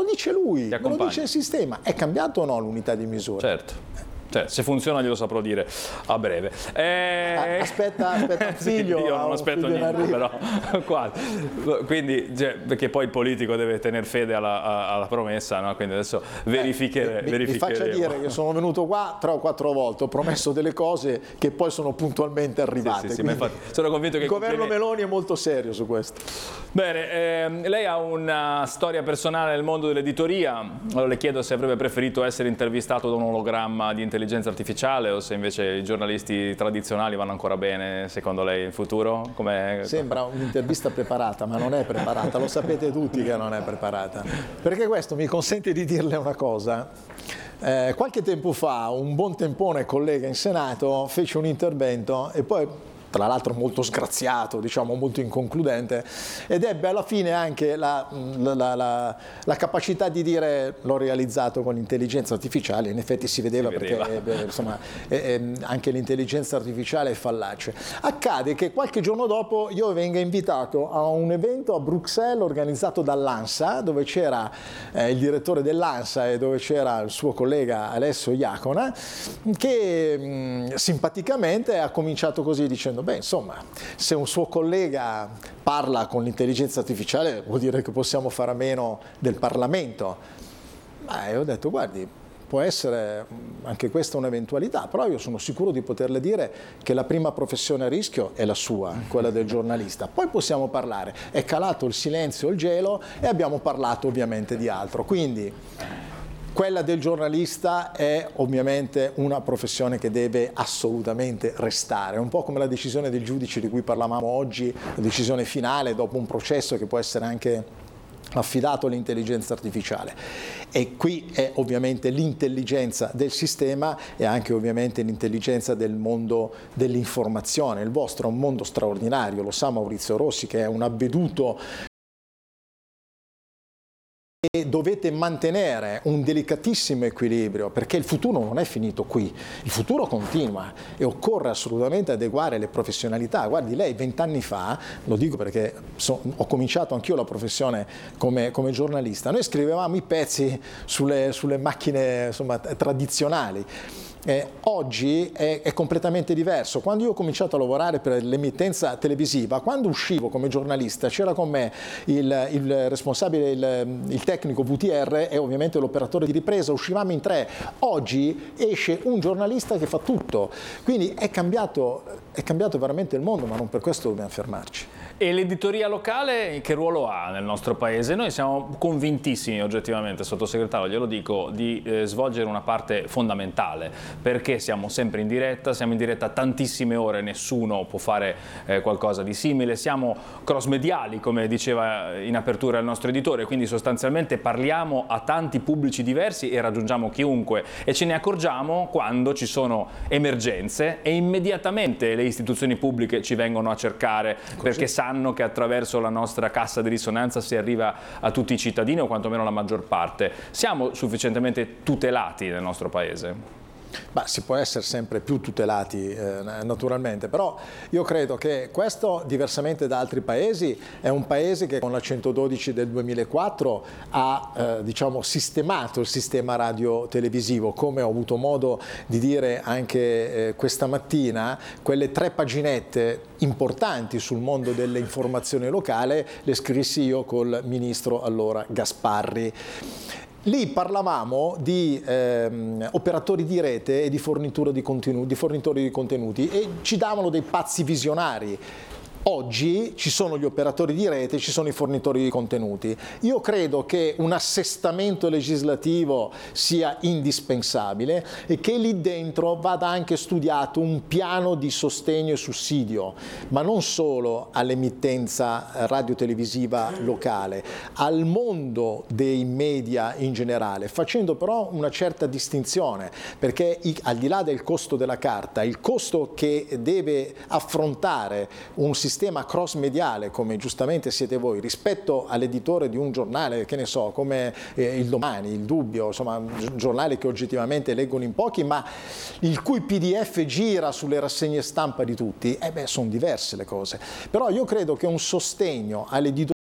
lo dice lui, Ti me lo dice il sistema. È cambiato o no l'unità di misura? Certo. Cioè, se funziona glielo saprò dire a breve. Aspetta un figlio. Io non aspetto niente, però quasi. Quindi, cioè, perché poi il politico deve tenere fede alla promessa, no? Quindi adesso verificheremo. Mi faccia dire che sono venuto qua 3 o 4 volte, ho promesso delle cose che poi sono puntualmente arrivate. Sì, ma infatti sono convinto che il governo Meloni è molto serio su questo. Bene, lei ha una storia personale nel mondo dell'editoria, allora le chiedo se avrebbe preferito essere intervistato da un ologramma di intelligenza artificiale o se invece i giornalisti tradizionali vanno ancora bene, secondo lei, in futuro? Sembra un'intervista preparata, ma non è preparata, lo sapete tutti che non è preparata. Perché questo mi consente di dirle una cosa. Qualche tempo fa un buon tempone collega in Senato fece un intervento e poi, tra l'altro molto sgraziato, diciamo molto inconcludente, ed ebbe alla fine anche la capacità di dire l'ho realizzato con l'intelligenza artificiale. In effetti si vedeva. Perché insomma, anche l'intelligenza artificiale è fallace. Accade che qualche giorno dopo io venga invitato a un evento a Bruxelles organizzato dall'ANSA, dove c'era il direttore dell'ANSA e dove c'era il suo collega Alessio Iacona, che simpaticamente ha cominciato così dicendo: beh, insomma, se un suo collega parla con l'intelligenza artificiale vuol dire che possiamo fare a meno del Parlamento. Ma io ho detto: guardi, può essere anche questa un'eventualità, però io sono sicuro di poterle dire che la prima professione a rischio è la sua, quella del giornalista. Poi possiamo parlare. È calato il silenzio, il gelo, e abbiamo parlato ovviamente di altro. Quindi quella del giornalista è ovviamente una professione che deve assolutamente restare, un po' come la decisione del giudice di cui parlavamo oggi, la decisione finale dopo un processo che può essere anche affidato all'intelligenza artificiale. E qui è ovviamente l'intelligenza del sistema e anche ovviamente l'intelligenza del mondo dell'informazione. Il vostro è un mondo straordinario, lo sa Maurizio Rossi, che è un avveduto, e dovete mantenere un delicatissimo equilibrio, perché il futuro non è finito qui, il futuro continua e occorre assolutamente adeguare le professionalità. Guardi, lei 20 anni fa, lo dico perché ho cominciato anch'io la professione come giornalista, noi scrivevamo i pezzi sulle macchine, insomma, tradizionali. Oggi è completamente diverso. Quando io ho cominciato a lavorare per l'emittenza televisiva, quando uscivo come giornalista c'era con me il responsabile, il tecnico VTR e ovviamente l'operatore di ripresa, uscivamo in 3. Oggi esce un giornalista che fa tutto, quindi è cambiato veramente il mondo, ma non per questo dobbiamo fermarci. E l'editoria locale che ruolo ha nel nostro paese? Noi siamo convintissimi oggettivamente, sottosegretario, glielo dico, di svolgere una parte fondamentale, perché siamo sempre in diretta, siamo in diretta tantissime ore, nessuno può fare qualcosa di simile, siamo cross-mediali, come diceva in apertura il nostro editore, quindi sostanzialmente parliamo a tanti pubblici diversi e raggiungiamo chiunque, e ce ne accorgiamo quando ci sono emergenze e immediatamente le istituzioni pubbliche ci vengono a cercare. Così. Perché sanno che attraverso la nostra cassa di risonanza si arriva a tutti i cittadini, o quantomeno la maggior parte. Siamo sufficientemente tutelati nel nostro paese? Beh, si può essere sempre più tutelati naturalmente, però io credo che questo, diversamente da altri paesi, è un paese che con la 112 del 2004 ha diciamo, sistemato il sistema radio-televisivo, come ho avuto modo di dire anche questa mattina. Quelle 3 paginette importanti sul mondo dell'informazione locale le scrissi io col ministro allora Gasparri. Lì parlavamo di operatori di rete e di fornitori di contenuti e ci davano dei pazzi visionari. Oggi ci sono gli operatori di rete, ci sono i fornitori di contenuti. Io credo che un assestamento legislativo sia indispensabile e che lì dentro vada anche studiato un piano di sostegno e sussidio, ma non solo all'emittenza radiotelevisiva locale, al mondo dei media in generale, facendo però una certa distinzione, perché al di là del costo della carta, il costo che deve affrontare un sistema cross-mediale, come giustamente siete voi, rispetto all'editore di un giornale, che ne so, come il Domani, il Dubbio, insomma, un giornale che oggettivamente leggono in pochi, ma il cui PDF gira sulle rassegne stampa di tutti, sono diverse le cose. Però io credo che un sostegno all'editore